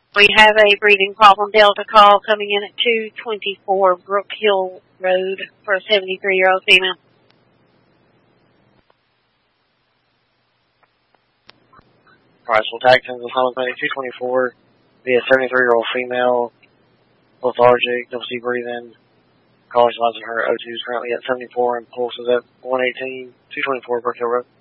We have a breathing problem Delta call coming in at 224 Brook Hill Road for a 73-year-old female. Alright, so we'll tag to the Holland Clinic 224, be a 73-year-old female, lethargic, double C breathing. Callers advising her O2 is currently at 74 and pulse is at 118, 224 Brook Hill Road.